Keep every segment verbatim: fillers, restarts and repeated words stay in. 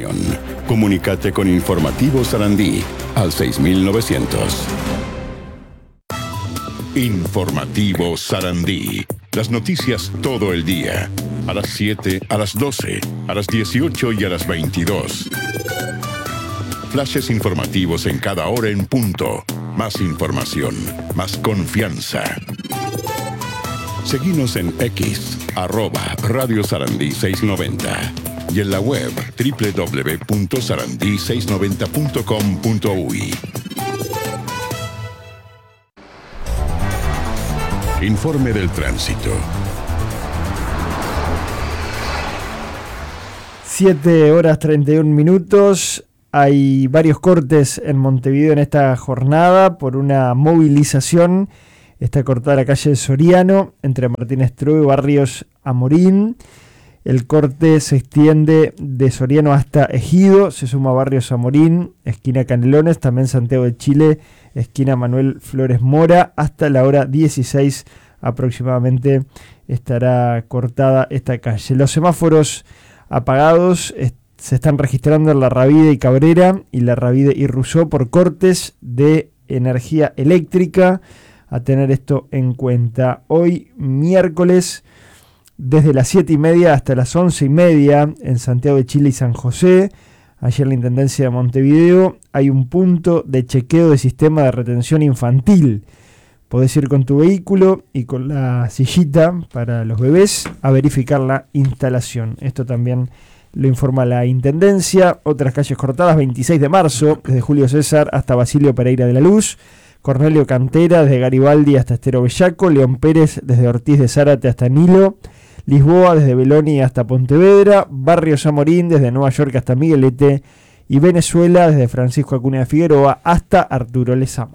opinión. Comunícate con Informativo Sarandí al seis mil novecientos. Informativo Sarandí. Las noticias todo el día. A las siete, a las doce, a las dieciocho y a las veintidós. Flashes informativos en cada hora en punto. Más información, más confianza. Seguinos en X, arroba Radio Sarandí seiscientos noventa. Y en la web doble u doble u doble u punto sarandí seiscientos noventa punto com punto uy. Informe del tránsito. siete horas treinta y un minutos. Hay varios cortes en Montevideo en esta jornada por una movilización. Está cortada la calle Soriano entre Martínez True y Barrios Amorín. El corte se extiende de Soriano hasta Ejido, se suma Barrios Amorín, esquina Canelones, también Santiago de Chile, esquina Manuel Flores Mora. Hasta la hora dieciséis aproximadamente estará cortada esta calle. Los semáforos apagados est- se están registrando en La Rabide y Cabrera y La Rabide y Rousseau por cortes de energía eléctrica. A tener esto en cuenta. Hoy, miércoles, desde las siete y media hasta las once y media en Santiago de Chile y San José. Ayer en la Intendencia de Montevideo hay un punto de chequeo de sistema de retención infantil. Podés ir con tu vehículo y con la sillita para los bebés a verificar la instalación. Esto también lo informa la Intendencia. Otras calles cortadas: veintiséis de marzo, desde Julio César hasta Basilio Pereira de la Luz. Cornelio Cantera, desde Garibaldi hasta Estero Bellaco. León Pérez, desde Ortiz de Zárate hasta Nilo. Lisboa, desde Beloni hasta Pontevedra. Barrios Amorín, desde Nueva York hasta Miguelete. Y Venezuela, desde Francisco Acuña de Figueroa hasta Arturo Lezama.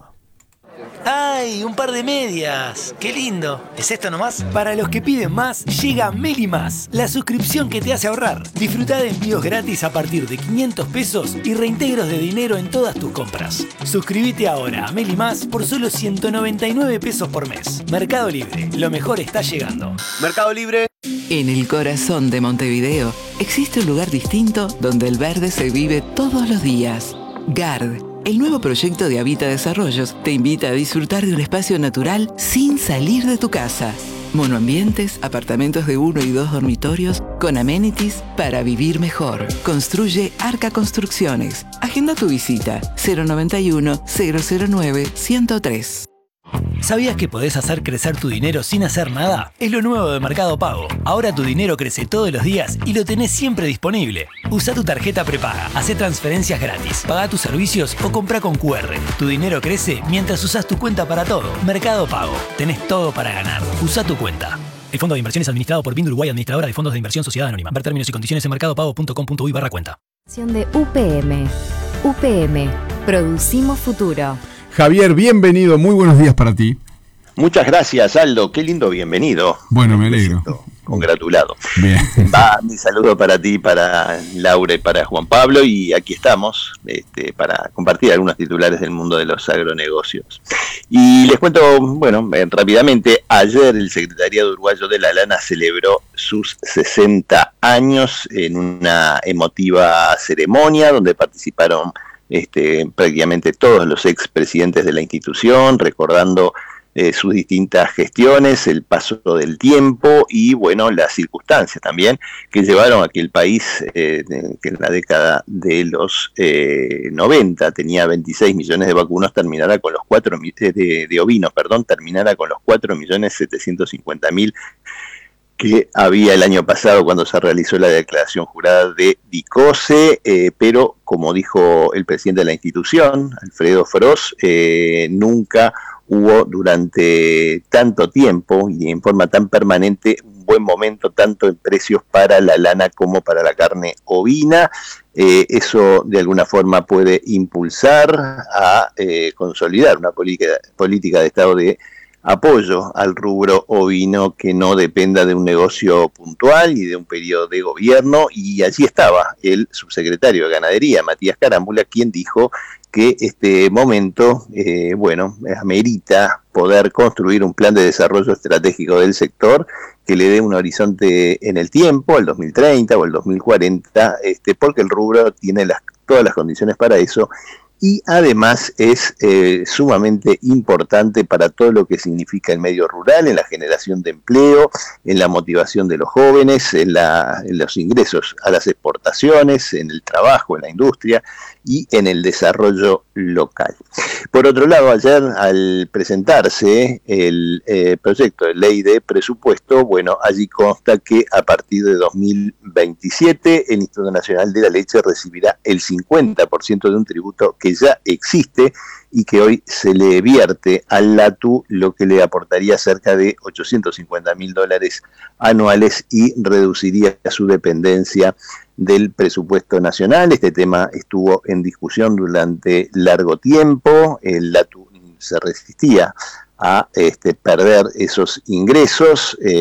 ¡Ay, un par de medias! ¡Qué lindo! ¿Es esto nomás? Para los que piden más, llega Meli Más, la suscripción que te hace ahorrar. Disfruta de envíos gratis a partir de quinientos pesos y reintegros de dinero en todas tus compras. Suscríbete ahora a Meli Más por solo ciento noventa y nueve pesos por mes. Mercado Libre, lo mejor está llegando. Mercado Libre. En el corazón de Montevideo existe un lugar distinto donde el verde se vive todos los días. G A R D. El nuevo proyecto de Habita Desarrollos te invita a disfrutar de un espacio natural sin salir de tu casa. Monoambientes, apartamentos de uno y dos dormitorios, con amenities para vivir mejor. Construye Arca Construcciones. Agenda tu visita cero noventa y uno, cero cero nueve, ciento tres. ¿Sabías que podés hacer crecer tu dinero sin hacer nada? Es lo nuevo de Mercado Pago. Ahora tu dinero crece todos los días y lo tenés siempre disponible. Usa tu tarjeta prepaga, hacé transferencias gratis, paga tus servicios o compra con cu erre. Tu dinero crece mientras usas tu cuenta para todo. Mercado Pago. Tenés todo para ganar. Usa tu cuenta. El Fondo de Inversiones administrado por Bind Uruguay, administradora de fondos de inversión Sociedad Anónima. Ver términos y condiciones en mercadopago punto com punto uy barra cuenta. De U P M. U P M. Producimos futuro. Javier, bienvenido, muy buenos días para ti. Muchas gracias, Aldo, qué lindo bienvenido. Bueno, me alegro. Congratulado. Bien. Va mi saludo para ti, para Laura y para Juan Pablo, y aquí estamos este, para compartir algunos titulares del mundo de los agronegocios. Y les cuento, bueno, eh, rápidamente, ayer el Secretariado Uruguayo de la Lana celebró sus sesenta años en una emotiva ceremonia donde participaron Este, prácticamente todos los expresidentes de la institución, recordando eh, sus distintas gestiones, el paso del tiempo y, bueno, las circunstancias también que llevaron a que el país, eh, que en la década de los eh, noventa tenía veintiséis millones de vacunos, terminara con los cuatro de, de ovinos, perdón, terminara con los cuatro millones setecientos cincuenta mil que había el año pasado cuando se realizó la declaración jurada de DICOSE, eh, pero como dijo el presidente de la institución, Alfredo Frost, eh, nunca hubo durante tanto tiempo y en forma tan permanente un buen momento tanto en precios para la lana como para la carne ovina. Eh, eso de alguna forma puede impulsar a eh, consolidar una política, política de Estado de apoyo al rubro ovino que no dependa de un negocio puntual y de un periodo de gobierno, y allí estaba el subsecretario de Ganadería, Matías Carámbula, quien dijo que este momento, eh, bueno, amerita poder construir un plan de desarrollo estratégico del sector que le dé un horizonte en el tiempo, el dos mil treinta o el dos mil cuarenta, este, porque el rubro tiene las, todas las condiciones para eso. Y además es eh, sumamente importante para todo lo que significa el medio rural, en la generación de empleo, en la motivación de los jóvenes, en, la, en los ingresos a las exportaciones, en el trabajo, en la industria y en el desarrollo local. Por otro lado, ayer al presentarse el eh, proyecto de ley de presupuesto, bueno, allí consta que a partir de dos mil veintisiete el Instituto Nacional de la Leche recibirá el cincuenta por ciento de un tributo que ya existe y que hoy se le vierte al LATU, lo que le aportaría cerca de ochocientos cincuenta mil dólares anuales y reduciría su dependencia del presupuesto nacional. Este tema estuvo en discusión durante largo tiempo, el LATU se resistía a este, perder esos ingresos. Eh,